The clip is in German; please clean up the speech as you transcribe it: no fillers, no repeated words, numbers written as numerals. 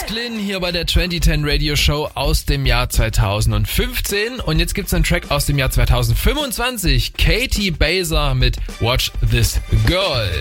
Glynn hier bei der 2010 Radio Show aus dem Jahr 2015. Und jetzt gibt's einen Track aus dem Jahr 2025. Katie Baser mit Watch This Girl.